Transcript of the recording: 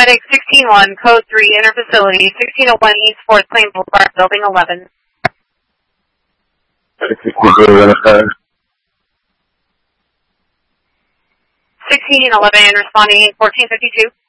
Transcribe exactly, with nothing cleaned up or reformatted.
Paramedic sixteen one, Code three, Inner Facility, sixteen oh one East fourth Plain Boulevard, Building eleven. sixteen eleven, responding fourteen fifty-two.